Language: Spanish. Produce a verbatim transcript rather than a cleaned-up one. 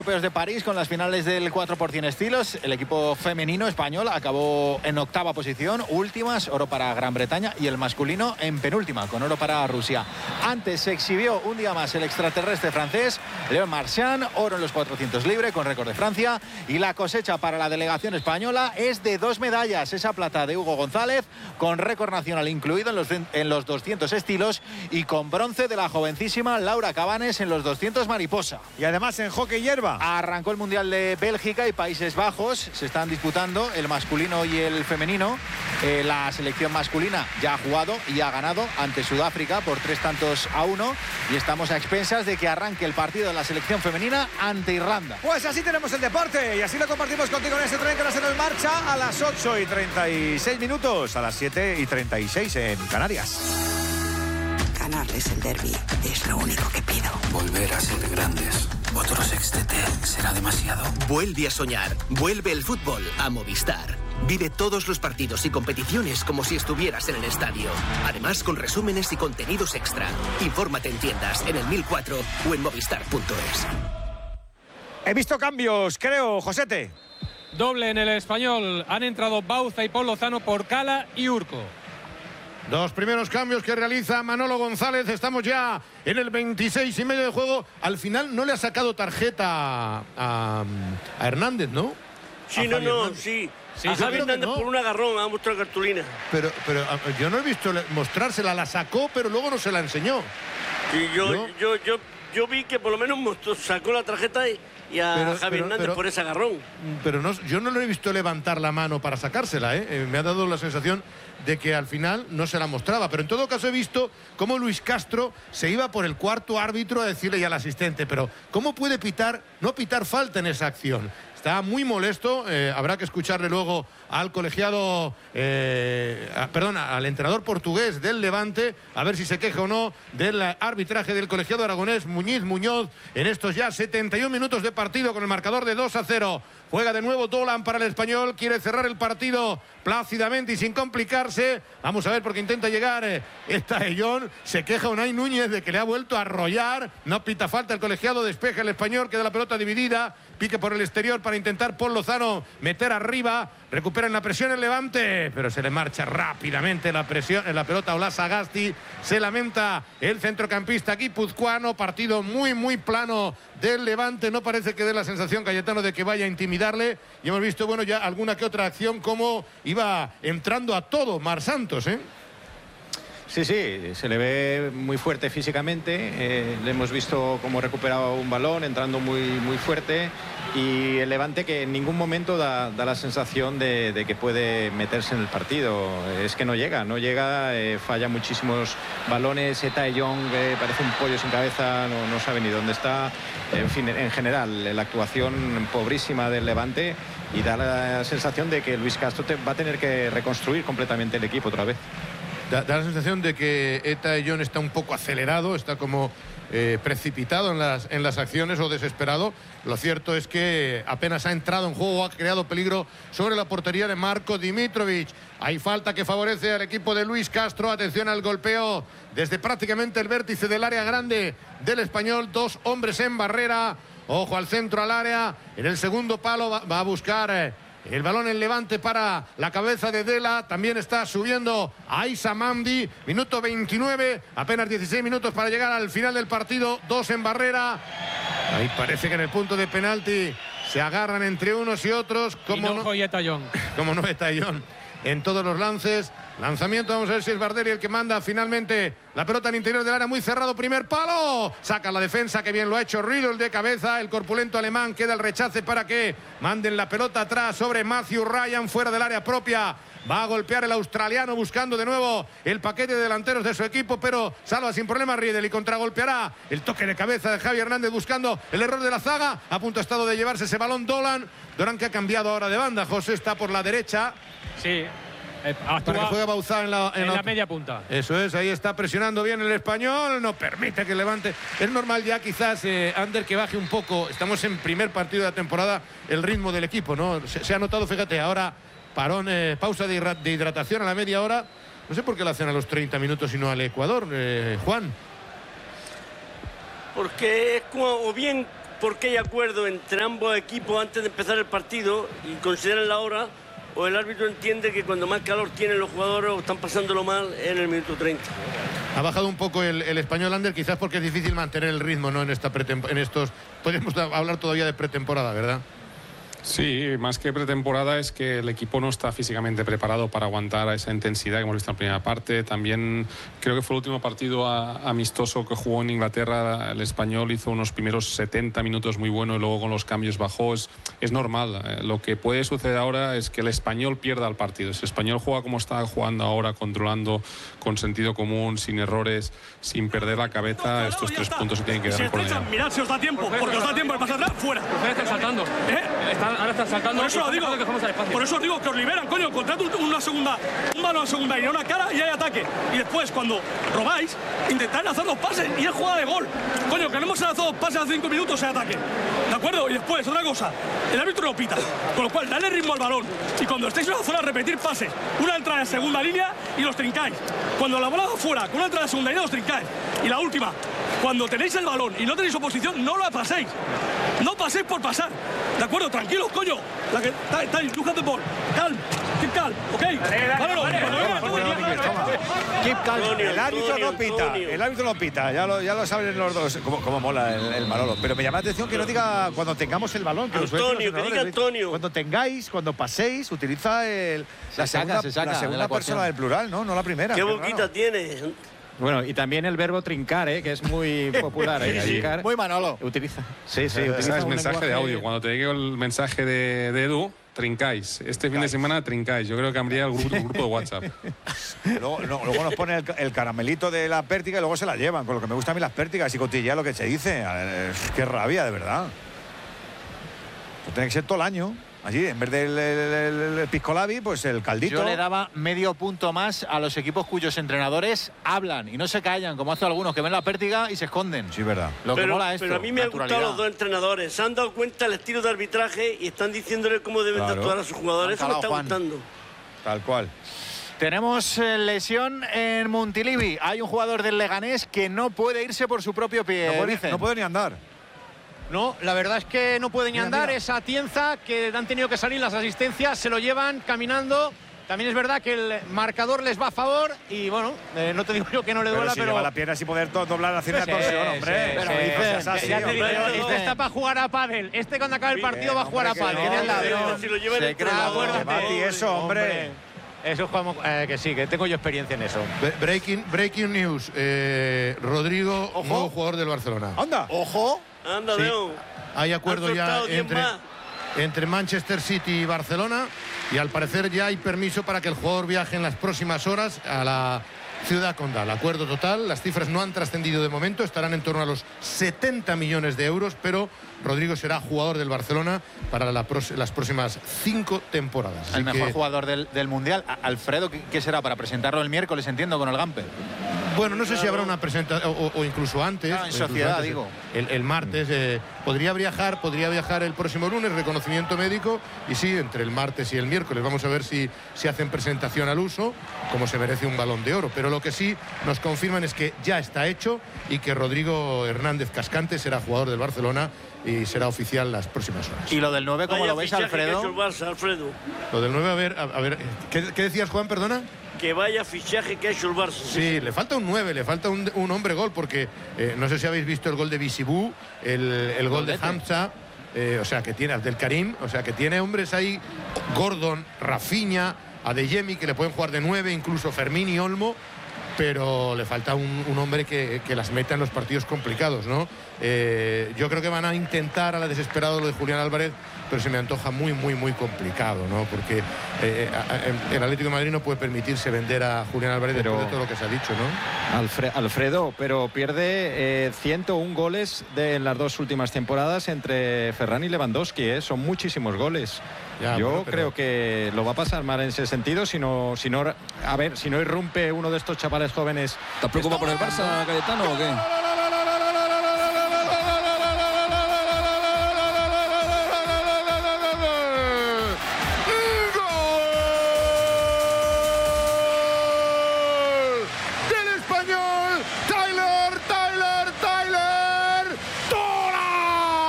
Europeos de París con las finales del cuatro por cien estilos. El equipo femenino español acabó en octava posición, últimas, oro para Gran Bretaña, y el masculino en penúltima, con oro para Rusia. Antes se exhibió un día más el extraterrestre francés Léon Marchand, oro en los cuatrocientos libre con récord de Francia, y la cosecha para la delegación española es de dos medallas, esa plata de Hugo González con récord nacional incluido en los, en los doscientos estilos, y con bronce de la jovencísima Laura Cabanes en los doscientos mariposa. Y además en hockey hierba arrancó el Mundial de Bélgica y Países Bajos. Se están disputando el masculino y el femenino. Eh, la selección masculina ya ha jugado y ha ganado ante Sudáfrica por tres tantos a uno. Y estamos a expensas de que arranque el partido de la selección femenina ante Irlanda. Pues así tenemos el deporte y así lo compartimos contigo en este tren que nos en marcha a las ocho y treinta y seis minutos, a las siete y treinta y seis en Canarias. Ganarles el derbi es lo único que pido. Volver a ser grandes. Otro sextete será demasiado. Vuelve a soñar. Vuelve el fútbol a Movistar. Vive todos los partidos y competiciones como si estuvieras en el estadio. Además, con resúmenes y contenidos extra. Infórmate en tiendas, en el mil cuatro o en movistar punto es. He visto cambios, creo, Josete. Doble en el Español. Han entrado Bauza y Paul Lozano por Cala y Urco. Los primeros cambios que realiza Manolo González. Estamos ya en el veintiséis y medio de juego. Al final no le ha sacado tarjeta a, a, a Hernández, ¿no? Sí, no, no, Hernández. sí. sí a Javi Hernández no. Por un agarrón ha mostrado cartulina. Pero, pero yo no he visto mostrársela. La sacó, pero luego no se la enseñó. Sí, yo, ¿no? yo, yo, yo vi que por lo menos mostró, sacó la tarjeta y... y a pero, Javi pero, Hernández pero, por ese agarrón. Pero no, yo no lo he visto levantar la mano para sacársela, ¿eh? Eh, me ha dado la sensación de que al final no se la mostraba. Pero en todo caso he visto cómo Luis Castro se iba por el cuarto árbitro a decirle ya al asistente, pero ¿cómo puede pitar, no pitar falta en esa acción? Está muy molesto, eh, habrá que escucharle luego al colegiado, eh, a, perdón, al entrenador portugués del Levante, a ver si se queja o no del arbitraje del colegiado aragonés Muñiz Muñoz en estos ya setenta y un minutos de partido con el marcador de dos a cero. Juega de nuevo Dolan para el Español, quiere cerrar el partido plácidamente y sin complicarse. Vamos a ver porque intenta llegar eh, esta Ellón. Se queja Unai Núñez de que le ha vuelto a arrollar. No pita falta el colegiado, despeja el Español, queda la pelota dividida. Pique por el exterior para intentar Paul Lozano meter arriba. Recuperan la presión el Levante, pero se le marcha rápidamente la presión en la pelota a Ola Sagasti. Se lamenta el centrocampista guipuzcoano. Partido muy, muy plano del Levante. No parece que dé la sensación, Cayetano, de que vaya a intimidarle. Y hemos visto, bueno, ya alguna que otra acción como iba entrando a todo Mar Santos, ¿eh? Sí, sí, se le ve muy fuerte físicamente. Eh, le hemos visto cómo recuperaba un balón, entrando muy, muy fuerte. Y el Levante que en ningún momento da, da la sensación de, de que puede meterse en el partido. Es que no llega, no llega, eh, falla muchísimos balones. Eta Young eh, parece un pollo sin cabeza, no, no sabe ni dónde está. En fin, en general, la actuación pobrísima del Levante, y da la sensación de que Luis Castro te, va a tener que reconstruir completamente el equipo otra vez. Da, da la sensación de que Eta Ellón está un poco acelerado, está como eh, precipitado en las, en las acciones o desesperado. Lo cierto es que apenas ha entrado en juego, ha creado peligro sobre la portería de Marko Dimitrovic. Hay falta que favorece al equipo de Luis Castro. Atención al golpeo desde prácticamente el vértice del área grande del Español. Dos hombres en barrera. Ojo al centro, al área. En el segundo palo va, va a buscar... Eh, el balón en Levante para la cabeza de Dela. También está subiendo Aissa Mandi. Minuto veintinueve. Apenas dieciséis minutos para llegar al final del partido. Dos en barrera. Ahí parece que en el punto de penalti se agarran entre unos y otros. Como no, no Eta Young. Como no Eta Young en todos los lances. Lanzamiento, vamos a ver si es Bardelli el que manda finalmente la pelota en interior del área, muy cerrado, primer palo, saca la defensa, que bien lo ha hecho Riedel de cabeza, el corpulento alemán, queda el rechace para que manden la pelota atrás sobre Matthew Ryan, fuera del área propia. Va a golpear el australiano buscando de nuevo el paquete de delanteros de su equipo, pero salva sin problema Riedel y contragolpeará el toque de cabeza de Javi Hernández buscando el error de la zaga. A punto ha estado de llevarse ese balón Dolan. Dolan que ha cambiado ahora de banda. José está por la derecha. Sí. Eh, para que juegue Bauzá en la, en en la, la media punta. Eso es, ahí está presionando bien el Español, no permite que levante. Es normal ya quizás, eh, Ander, que baje un poco. Estamos en primer partido de la temporada, el ritmo del equipo, ¿no? Se, se ha notado, fíjate, ahora parón, eh, pausa de, de hidratación a la media hora. No sé por qué la hacen a los treinta minutos y no al Ecuador, eh, Juan. Porque es como, o bien porque hay acuerdo entre ambos equipos antes de empezar el partido y consideran la hora, o el árbitro entiende que cuando más calor tienen los jugadores o están pasándolo mal en el minuto treinta. Ha bajado un poco el, el español, Ander, quizás porque es difícil mantener el ritmo, ¿no? En esta en estos. Podemos hablar todavía de pretemporada, ¿verdad? Sí, más que pretemporada es que el equipo no está físicamente preparado para aguantar a esa intensidad que hemos visto en la primera parte. También creo que fue el último partido a, amistoso que jugó en Inglaterra. El español hizo unos primeros setenta minutos muy buenos y luego con los cambios bajó. Es, es normal. Eh, lo que puede suceder ahora es que el español pierda el partido. Si el español juega como está jugando ahora, controlando con sentido común, sin errores, sin perder la cabeza, no, claro, estos tres está. puntos se tienen que dar por allá. Mirad si os da tiempo, porque os da tiempo de pasar atrás, fuera. Ustedes están saltando. ¿Eh? Están, ahora están saltando. Por eso lo digo. Por eso os digo que os liberan, coño. Encontrad una segunda, un balón segunda y una cara y hay ataque. Y después, cuando robáis, intentad lanzar dos pases y es jugada de gol. Coño, que no hemos lanzado dos pases hace cinco minutos, hay ataque. ¿De acuerdo? Y después, otra cosa, el árbitro no pita. Con lo cual, dale ritmo al balón. Y cuando estéis en la zona, repetir pases. Una entrada en segunda línea y los trincáis. Cuando la bola va fuera, con una entrada en segunda línea, los trincáis. Y la última, cuando tenéis el balón y no tenéis oposición, no la paséis. No paséis por pasar. ¿De acuerdo? Tranquilos, coño. La que está, está, look at the ball. Calm. Keep calm. ¿Ok? Keep calm. El árbitro no pita. El árbitro no pita. Ya lo, ya lo saben los dos. Cómo, cómo mola el, el Manolo. Pero me llama la atención que no diga cuando tengamos el balón. Que Antonio, que diga Antonio. Cuando tengáis, cuando paséis, utiliza el, la segunda, se saca, la segunda persona del plural, ¿no? No la primera. ¿Qué boquita tiene? Bueno, y también el verbo trincar, ¿eh? Que es muy popular. ¿eh? Sí, trincar. Muy Manolo. Utiliza. Sí, sí, utiliza es un mensaje lenguaje de audio. Cuando te llegue el mensaje de, de Edu, trincáis. Este fin de semana trincáis. Yo creo que habría el grupo, el grupo de WhatsApp. luego, no, luego nos pone el, el caramelito de la pértiga y luego se la llevan. Con lo que me gusta a mí las pértigas y cotilla lo que se dice. Qué rabia, de verdad. Pues tiene que ser todo el año. Allí, en vez del el, el, el piscolabi, pues el caldito. Yo le daba medio punto más a los equipos cuyos entrenadores hablan y no se callan, como hacen algunos que ven la pértiga y se esconden. Sí, verdad. Lo pero, que mola esto, pero a mí me han gustado los dos entrenadores. Se han dado cuenta del estilo de arbitraje y están diciéndole cómo deben claro. actuar a sus jugadores. Eso me está Juan. gustando. Tal cual. Tenemos eh, lesión en Montilivi. Hay un jugador del Leganés que no puede irse por su propio pie. No puede, no puede ni andar. No, la verdad es que no puede ni mira, andar. Mira. Esa Atienza que han tenido que salir las asistencias, se lo llevan caminando. También es verdad que el marcador les va a favor y bueno, eh, no te digo yo que no le duela, pero... si pero... lleva la pierna sin poder doblar la cinta de torsión, hombre. Sí, pero sí, dices, así, ya te digo, este está para jugar a pádel. Este cuando acabe el partido va a jugar a pádel. No, no, si lo lleva en el Mati, eso, hombre. Eso jugamos, eh, que sí, que tengo yo experiencia en eso. Breaking, breaking news. Eh, Rodrigo, Ojo. nuevo jugador del Barcelona. ¡Anda! ¡Ojo! ¡Anda, sí. Leo! Hay acuerdo ya entre, entre Manchester City y Barcelona y al parecer ya hay permiso para que el jugador viaje en las próximas horas a la ciudad condal. Acuerdo total, las cifras no han trascendido de momento, estarán en torno a los setenta millones de euros, pero Rodrigo será jugador del Barcelona para la pros, las próximas cinco temporadas. El Así mejor que, jugador del, del Mundial. Alfredo, ¿qué será? Para presentarlo el miércoles, entiendo, con el Gamper. Bueno, no sé si habrá una presentación o, o incluso antes. Ah, en sociedad, antes, digo. El, el martes eh, podría viajar, podría viajar el próximo lunes, reconocimiento médico, y sí, entre el martes y el miércoles. Vamos a ver si, si hacen presentación al uso, como se merece un Balón de Oro. Pero lo que sí nos confirman es que ya está hecho y que Rodrigo Hernández Cascante será jugador del Barcelona y será oficial las próximas horas. ¿Y lo del nueve, cómo lo veis, Alfredo? Barça, Alfredo? Lo del nueve, a ver, a, a ver ¿qué, ¿qué decías, Juan, perdona? Que vaya fichaje que ha hecho el Barça. Sí, le falta un nueve, le falta un, un hombre gol, porque eh, no sé si habéis visto el gol de Bisibú, el, el gol de Hamza, eh, o sea, que tiene Abdel Karim, o sea, que tiene hombres ahí, Gordon, Rafinha, Adeyemi, que le pueden jugar de nueve, incluso Fermín y Olmo, pero le falta un, un hombre que, que las meta en los partidos complicados, ¿no? Eh, yo creo que van a intentar a la desesperada lo de Julián Álvarez, pero se me antoja muy, muy, muy complicado, ¿no? Porque eh, el Atlético de Madrid no puede permitirse vender a Julián Álvarez pero, después de todo lo que se ha dicho, ¿no? Alfre, Alfredo, pero pierde eh, ciento uno goles de, en las dos últimas temporadas entre Ferran y Lewandowski, ¿eh? Son muchísimos goles. Ya, Yo bueno, pero... creo que lo va a pasar mal en ese sentido, si no, si no, a ver, si no irrumpe uno de estos chavales jóvenes. ¿Estás preocupado por el Barça, Cayetano, o qué?